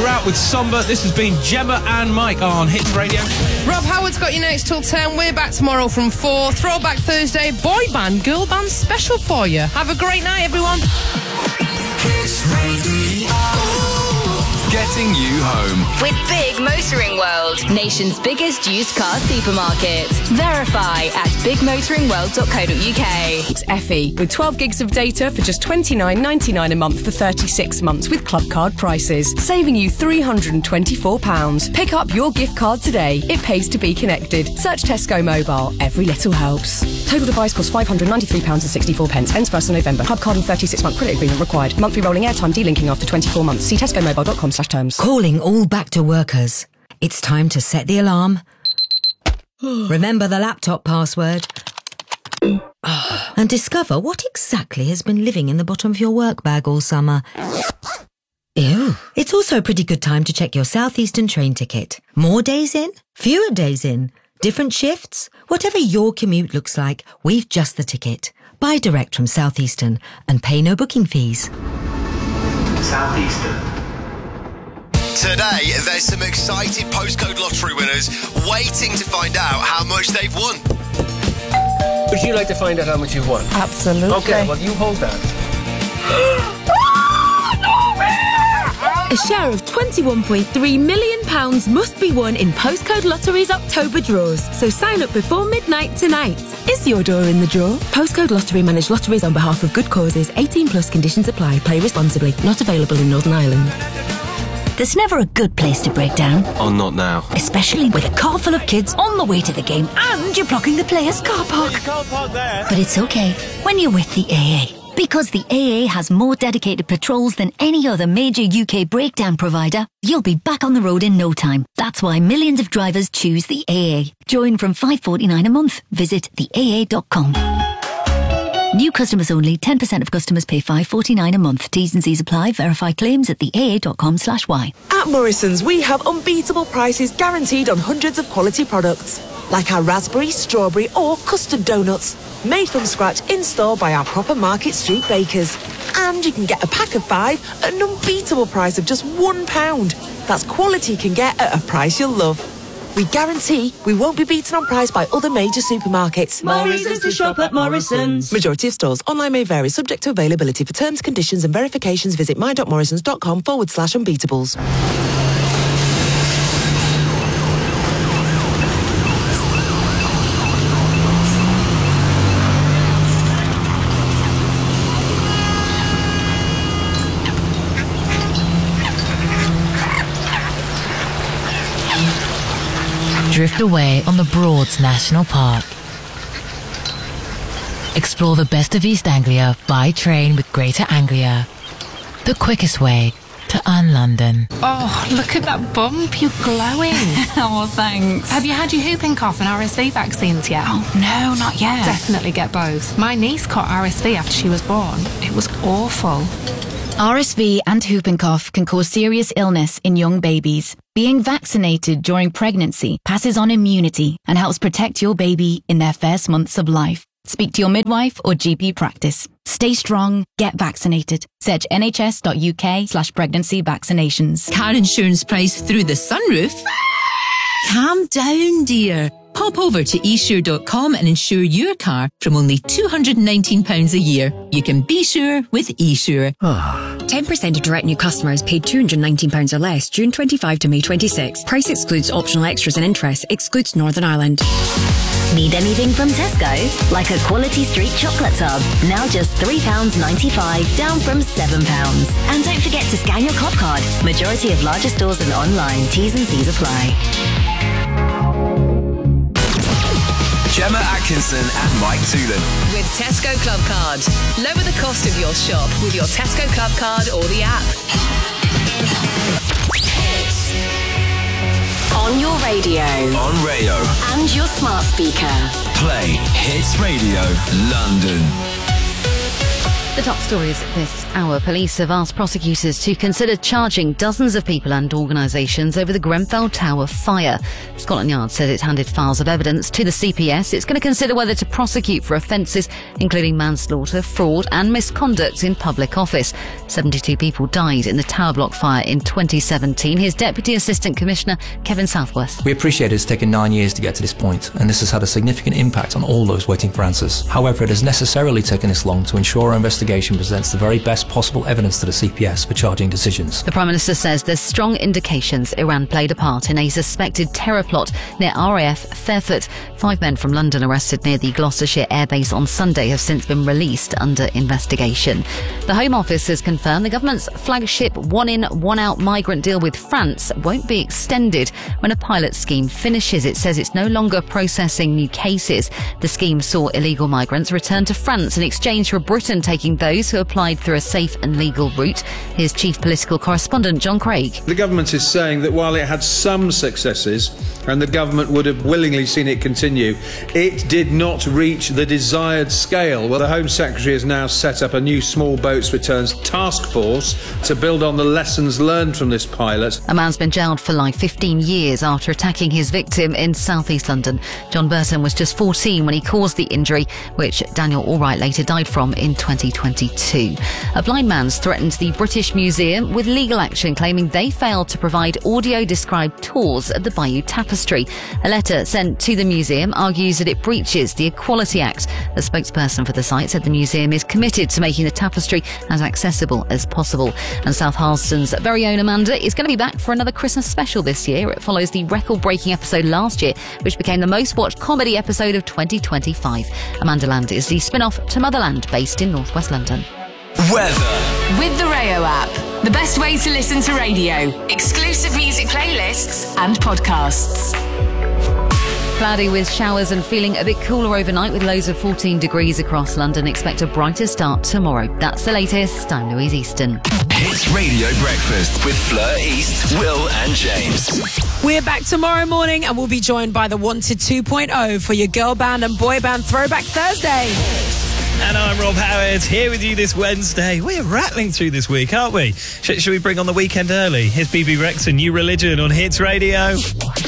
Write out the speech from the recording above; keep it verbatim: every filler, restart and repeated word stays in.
We're out with Somber. This has been Gemma and Mike on Hits Radio. Rob Howard's got you next till ten. We're back tomorrow from four. Throwback Thursday, boy band, girl band special for you. Have a great night, everyone. Hits Radio. Getting you home. With Big Motoring World, nation's biggest used car supermarket. Verify at big motoring world dot co dot uk. It's Effie with twelve gigs of data for just twenty-nine ninety-nine a month for thirty-six months with club card prices, saving you three hundred twenty-four pounds. Pick up your gift card today. It pays to be connected. Search Tesco Mobile. Every little helps. Total device costs five hundred ninety-three pounds sixty-four. Ends first of November. Club card and thirty-six month credit agreement required. Monthly rolling airtime delinking after twenty-four months. See tesco mobile dot com slash terms. Calling all back to workers. It's time to set the alarm. Remember the laptop password. And discover what exactly has been living in the bottom of your work bag all summer. Ew. It's also a pretty good time to check your Southeastern train ticket. More days in? Fewer days in? Different shifts? Whatever your commute looks like, we've just the ticket. Buy direct from Southeastern and pay no booking fees. Southeastern. Today, there's some exciting postcode lottery winners waiting to find out how much they've won. Would you like to find out how much you've won? Absolutely. Okay, well, you hold that. A share of twenty-one point three million pounds must be won in Postcode Lottery's October draws, so sign up before midnight tonight. Is your door in the draw? Postcode Lottery manage lotteries on behalf of good causes. eighteen plus conditions apply. Play responsibly. Not available in Northern Ireland. There's never a good place to break down. Oh, not now. Especially with a car full of kids on the way to the game and you're blocking the players' car park. You can't park there. But it's okay when you're with the A A. Because the A A has more dedicated patrols than any other major U K breakdown provider, you'll be back on the road in no time. That's why millions of drivers choose the A A. Join from five pounds forty-nine a month. Visit the A A dot com. New customers only. ten percent of customers pay five pounds forty-nine a month. T's and C's apply. Verify claims at the A A dot com slash Y. At Morrison's, we have unbeatable prices guaranteed on hundreds of quality products. Like our raspberry, strawberry or custard donuts. Made from scratch in-store by our proper Market Street bakers. And you can get a pack of five at an unbeatable price of just one pound. That's quality you can get at a price you'll love. We guarantee we won't be beaten on price by other major supermarkets. More reasons to shop at Morrison's. Majority of stores. Online may vary, subject to availability. For terms, conditions and verifications, visit my.morrisons.com forward slash unbeatables. Drift away on the Broads National Park. Explore the best of East Anglia by train with Greater Anglia. The quickest way to un-London. Oh, look at that bump. You're glowing. Oh, thanks. Have you had your whooping cough and R S V vaccines yet? Oh, no, not yet. Definitely get both. My niece caught R S V after she was born. It was awful. R S V and whooping cough can cause serious illness in young babies. Being vaccinated during pregnancy passes on immunity and helps protect your baby in their first months of life. Speak to your midwife or G P practice. Stay strong, get vaccinated. Search nhs.uk slash pregnancy vaccinations. Car insurance price through the sunroof? Calm down, dear. Pop over to e sure dot com and insure your car from only two hundred nineteen pounds a year. You can be sure with eSure. ten percent of direct new customers paid two hundred nineteen pounds or less June twenty-fifth to May twenty-sixth. Price excludes optional extras and interest. Excludes Northern Ireland. Need anything from Tesco? Like a quality street chocolate tub. Now just three pounds ninety-five, down from seven pounds. And don't forget to scan your Club card. Majority of larger stores and online. T's and C's apply. Gemma Atkinson and Mike Toolan. With Tesco Club Card. Lower the cost of your shop with your Tesco Club Card or the app. On your radio. On radio. And your smart speaker. Play Hits Radio London. The top stories this hour. Police have asked prosecutors to consider charging dozens of people and organisations over the Grenfell Tower fire. Scotland Yard said it handed files of evidence to the C P S. It's going to consider whether to prosecute for offences including manslaughter, fraud and misconduct in public office. seventy-two people died in the tower block fire in twenty seventeen. His Deputy Assistant Commissioner, Kevin Southworth. We appreciate it's taken nine years to get to this point, and this has had a significant impact on all those waiting for answers. However, it has necessarily taken this long to ensure our investigation presents the very best possible evidence to the C P S for charging decisions. The Prime Minister says there's strong indications Iran played a part in a suspected terror plot near R A F Fairford. Five men from London arrested near the Gloucestershire airbase on Sunday have since been released under investigation. The Home Office has confirmed the government's flagship one-in, one-out migrant deal with France won't be extended when a pilot scheme finishes. It says it's no longer processing new cases. The scheme saw illegal migrants return to France in exchange for Britain taking those who applied through a safe and legal route. Here's Chief Political Correspondent John Craig. The government is saying that while it had some successes and the government would have willingly seen it continue, it did not reach the desired scale. Well, the Home Secretary has now set up a new small boats returns task force to build on the lessons learned from this pilot. A man's been jailed for life fifteen years after attacking his victim in South East London. John Burton was just fourteen when he caused the injury, which Daniel Allwright later died from in twenty twenty-two. A blind man's threatened the British Museum with legal action, claiming they failed to provide audio-described tours of the Bayeux Tapestry. A letter sent to the museum argues that it breaches the Equality Act. The spokesperson for the site said the museum is committed to making the tapestry as accessible as possible. And South Harleston's very own Amanda is going to be back for another Christmas special this year. It follows the record-breaking episode last year, which became the most-watched comedy episode of twenty twenty-five. Amanda Land is the spin-off to Motherland, based in North West London. Weather. With the Rayo app, the best way to listen to radio, exclusive music playlists and podcasts. Cloudy with showers and feeling a bit cooler overnight with lows of fourteen degrees across London. Expect a brighter start tomorrow. That's the latest. I'm Louise Easton. Hits Radio Breakfast with Fleur East, Will and James. We're back tomorrow morning and we'll be joined by the Wanted two point oh for your girl band and boy band Throwback Thursday. And I'm Rob Howard, here with you this Wednesday. We're rattling through this week, aren't we? Sh- should we bring on the weekend early? Here's B B Rex and New Religion on Hits Radio.